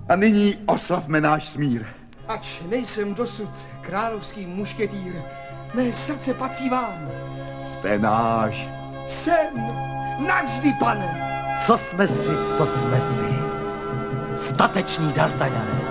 A nyní oslavme náš smír. Ač nejsem dosud královský mušketýr, mé srdce patří vám. Jste náš. Jsem navždy, pane. Co jsme si, to jsme si. Stateční D'Artagnane.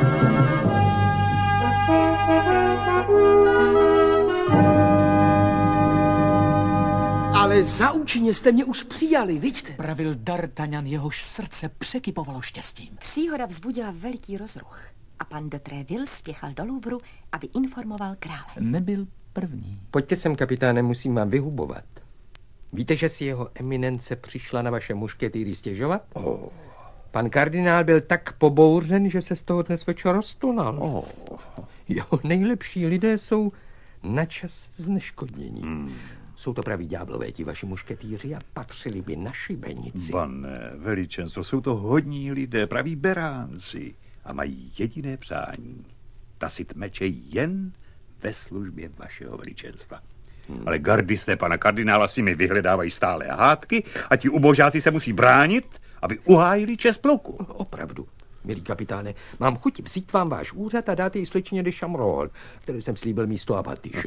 Ale za účinně jste mě už přijali, vidíte? Pravil D'Artagnan, jehož srdce překypovalo štěstím. Příhoda vzbudila veliký rozruch a pan de Tréville spěchal do Louvru, aby informoval krále. Nebyl první. Pojďte sem, kapitáne, musím vám vyhubovat. Víte, že si jeho eminence přišla na vaše mušketýry stěžovat? Pan kardinál byl tak pobouřen, že se z toho dnes večer roztonal. Jeho nejlepší lidé jsou načas zneškodnění. Jsou to praví ďáblové ti vaši mušketýři a patřili by na šibenici. Pane veličenstvo, jsou to hodní lidé, praví beránci a mají jediné přání. Tasit meče jen ve službě vašeho veličenstva. Ale gardisté pana kardinála s nimi vyhledávají stále hádky a ti ubožáci se musí bránit, aby uhájili čest pluku. Opravdu, milý kapitáne, mám chuť vzít vám váš úřad a dát jej slečně de Chamrol, který jsem slíbil místo abatyše.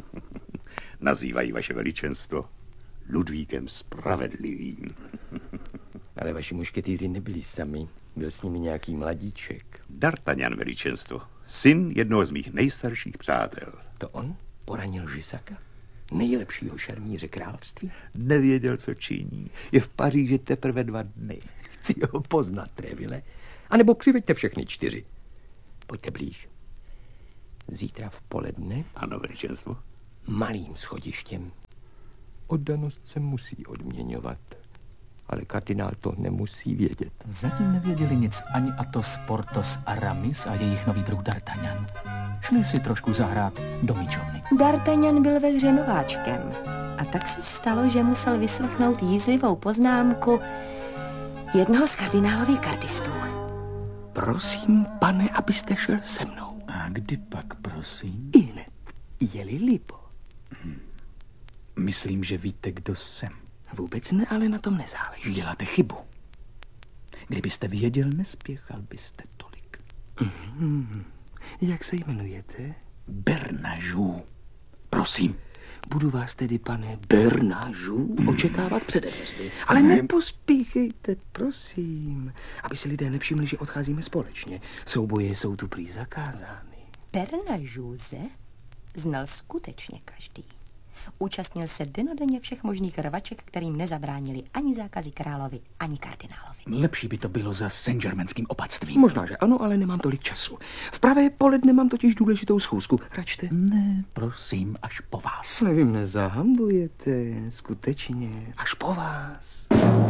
Nazývají vaše veličenstvo Ludvíkem Spravedlivým. Ale vaši mušketýři nebyli sami, byl s nimi nějaký mladíček. D'Artagnan veličenstvo, syn jednoho z mých nejstarších přátel. To on poranil Žisaka? Nejlepšího šarmíře království? Nevěděl, co činí. Je v Paříži teprve 2 dny. Chci ho poznat, Tréville. A nebo přiveďte všechny 4. Pojďte blíž. Zítra v poledne. Ano, veličenstvo. Malým schodištěm. Oddanost se musí odměňovat. Ale kardinál to nemusí vědět. Zatím nevěděli nic ani Athos, Porthos, Aramis a jejich nový druh D'Artagnan. Šli si trošku zahrát do míčovny. D'Artagnan byl ve hře nováčkem a tak se stalo, že musel vyslechnout jízlivou poznámku jednoho z kardinálových gardistů. Prosím, pane, abyste šel se mnou. A kdy pak, prosím? Ihned, je-li libo. Myslím, že víte, kdo jsem. Vůbec ne, ale na tom nezáleží. Děláte chybu. Kdybyste věděl, nespěchal byste tolik. Jak se jmenujete? Bernajoux. Prosím. Budu vás tedy, pane Bernajoux, očekávat před dveřmi. Ale nepospíchejte, prosím, aby si lidé nevšimli, že odcházíme společně. Souboje jsou tu prý zakázány. Bernajouse znal skutečně každý. Účastnil se dennodenně všech možných rvaček, kterým nezabránili ani zákazy královi, ani kardinálovi. Lepší by to bylo za saint-germainským opatstvím. Možná, že ano, ale nemám tolik času. V pravé poledne mám totiž důležitou schůzku. Račte. Ne, prosím, až po vás. Nevím, nezahambujete, skutečně. Až po vás.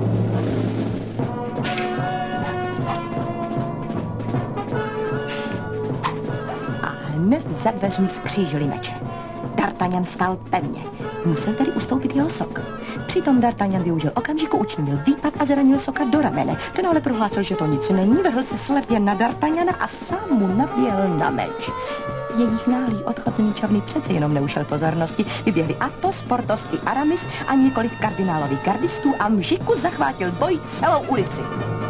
A hned za dveřmi skřížili meče. D'Artagnan stál pevně. Musel tedy ustoupit jeho sok. Přitom D'Artagnan využil okamžiku, učinil výpad a zranil soka do ramene. Ten ale prohlásil, že to nic není, vrhl se slepě na D'Artagnana a sám mu naběhl na meč. Jejich náhlý odchod z míčovny přece jenom neušel pozornosti. Vyběhli Athos, Porthos i Aramis a několik kardinálových gardistů a mžiku zachvátil boj celou ulici.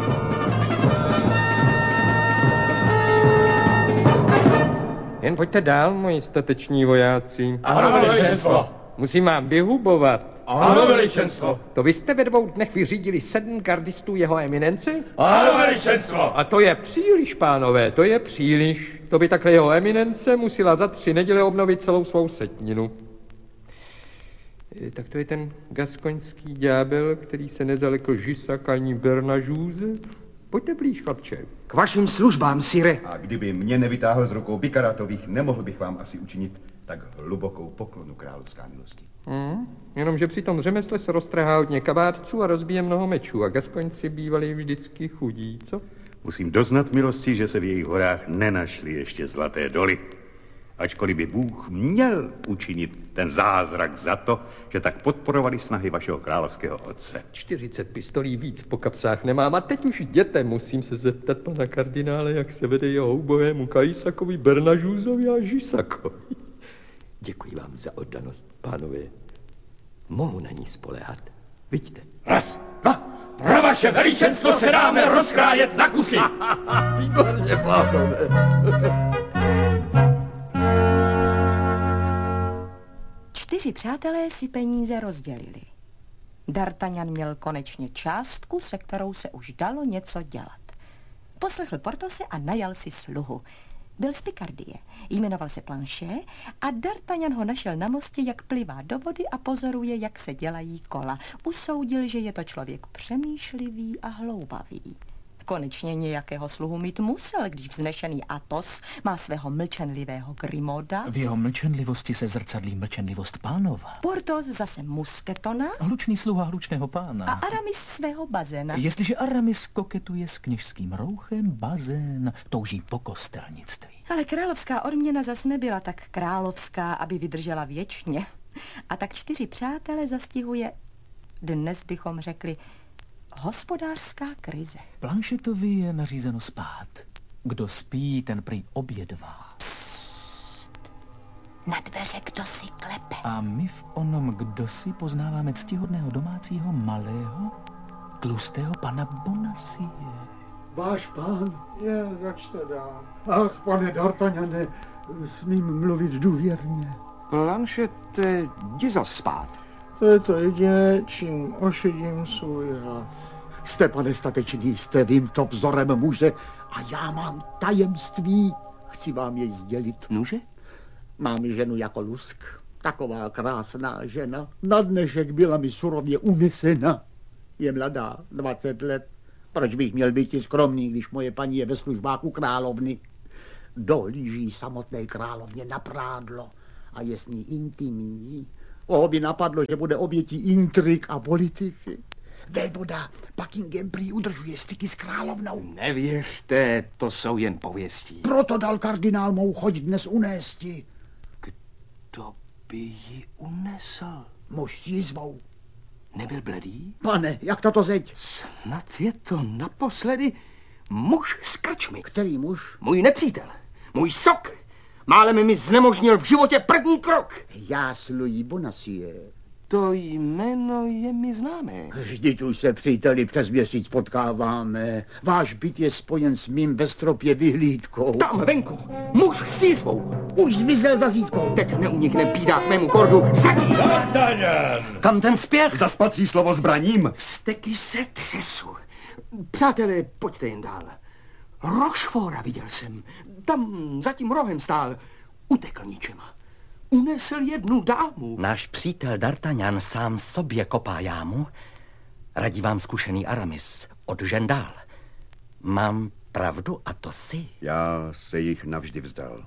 Jen pojďte dál, moji stateční vojáci. Ano, veličenstvo. Musím vám vyhubovat. Ano, veličenstvo. To vy jste ve 2 dnech vyřídili 7 gardistů jeho eminence? Ano, veličenstvo. A to je příliš, pánové, to je příliš. To by takhle jeho eminence musela za 3 neděle obnovit celou svou setninu. Tak to je ten gaskoňský ďábel, který se nezalekl Žisaka ani Bernajouse. Pojďte blíž, chlapče. K vašim službám, sire. A kdyby mě nevytáhl z rukou bikaratových, nemohl bych vám asi učinit tak hlubokou poklonu, královská milosti. Jenomže při tom řemesle se roztrhá hodně kabátců a rozbije mnoho mečů a gaskoňci bývali vždycky chudí, co? Musím doznat milosti, že se v jejich horách nenašly ještě zlaté doly. Ačkoliv by Bůh měl učinit ten zázrak za to, že tak podporovali snahy vašeho královského otce. 40 pistolí víc po kapsách nemám a teď už jděte. Musím se zeptat pana kardinále, jak se vede jeho ubohému Kajsakovi, Bernažůzovi a Žisakovi. Děkuji vám za oddanost, pánové. Mohu na ní spoléhat. Vidíte. Raz, dva, pravé! Vaše veličenstvo se dáme rozkrájet na kusy. Výborně, pánové. Čtyři přátelé si peníze rozdělili. D'Artagnan měl konečně částku, se kterou se už dalo něco dělat. Poslechl Portose a najal si sluhu. Byl z Pikardie, jmenoval se Planchet a D'Artagnan ho našel na mostě, jak plivá do vody a pozoruje, jak se dělají kola. Usoudil, že je to člověk přemýšlivý a hloubavý. Konečně nějakého sluhu mít musel, když vznešený Athos má svého mlčenlivého Grimoda. V jeho mlčenlivosti se zrcadlí mlčenlivost pánova. Porthos zase musketona Hlučný sluha hlučného pána. a Aramis svého bazéna. Jestliže Aramis koketuje s kněžským rouchem, bazén touží po kostelnictví. Ale královská odměna zas nebyla tak královská, aby vydržela věčně. A tak čtyři přátele zastihuje, dnes bychom řekli, hospodářská krize. Planchetovi je nařízeno spát. Kdo spí, ten prý obědvá. Na dveře kdo si klepe. A my v onom kdosi poznáváme ctihodného domácího malého, tlustého pana Bonacie. Váš pán? Račte dál. Ach, pane D'Artagnane, smím mluvit důvěrně. Planchette, jdi zas spát. To je to jediné, čím ošidím svůj hlad. Jste, pane statečný, jste vím to vzorem muže a já mám tajemství. Chci vám jej sdělit. Nuže? Mám ženu jako lusk. Taková krásná žena. Na dnešek byla mi surově unesena. Je mladá, 20 let. Proč bych měl být i skromný, když moje paní je ve službách u královny? Dohlíží samotné královně na prádlo a je s ní intimní. Koho by napadlo, že bude obětí intrik a politiky? Vévoda Buckingham prý udržuje styky s královnou. Nevěřte, to jsou jen pověstí. Proto dal kardinál mou choď dnes unésti. Kdo by ji unesl? Muž s jizvou. Nebyl bledý? Pane, jak tato zeď? Snad je to naposledy muž z krčmy. Který muž? Můj nepřítel, můj sok. Málem mi znemožnil v životě první krok. Já Louis Bonacieux. To jméno je mi známé. Vždyť už se, příteli, přes měsíc potkáváme. Váš byt je spojen s mým ve stropě vyhlídkou. Tam venku, muž s jizvou. Už zmizel za zítkou. Teď neunikne bídák mému kordu. Zadí! D'Artagnan! Kam ten spěch? Zas patří slovo zbraním. Vzteky se třesu. Přátelé, pojďte jen dál. Rochefora viděl jsem. Tam za tím rohem stál. Utekl ničema. Unesl jednu dámu. Náš přítel D'Artagnan sám sobě kopá jámu. Radí vám zkušený Aramis od žendál. Mám pravdu a to si. Já se jich navždy vzdal.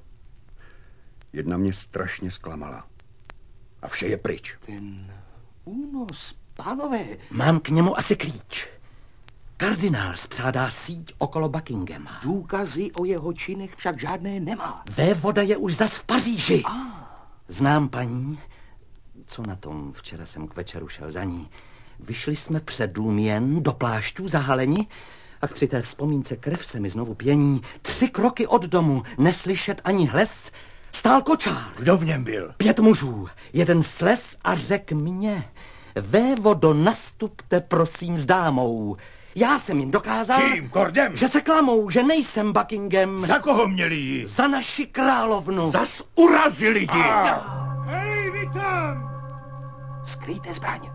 Jedna mě strašně zklamala. A vše je pryč. Ten únos, pánové. Mám k němu asi klíč. Kardinál spřádá síť okolo Buckinghama. Důkazy o jeho činech však žádné nemá. Vévoda je už zas v Paříži. Znám paní. Co na tom? Včera jsem k večeru šel za ní. Vyšli jsme před dům jen do plášťů zahaleni a při té vzpomínce krev se mi znovu pění. 3 kroky od domu, neslyšet ani hles, stál kočár. Kdo v něm byl? 5 mužů, jeden slez a řek mně: Vévodo, nastupte prosím s dámou. Já jsem jim dokázal, Čím? Kordem? že se klamou, že nejsem Buckingham. Za koho měli jít? Za naši královnu. Zas urazili ji. Hej, vy tam! Skryjte zbraň.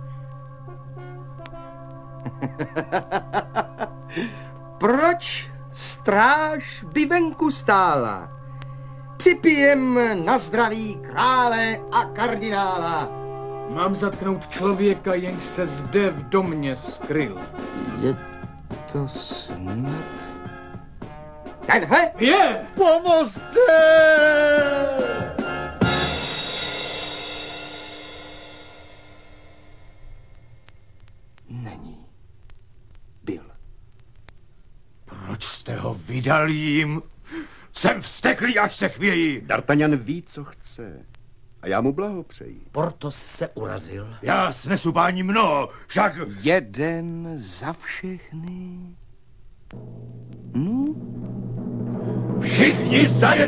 Proč stráž by venku stála? Připijem na zdraví krále a kardinála. Mám zatknout člověka, jenž se zde v domě skryl. Je to snad... Tenhle? Je! Pomozte! Není. Byl. Proč jste ho vydal jim? Jsem vzteklý, až se chvějí. D'Artagnan ví, co chce. A já mu blahopřeji. Portos se urazil. Já snesu páni mnoho, však... Jeden za všechny. No, Všichni za jeden!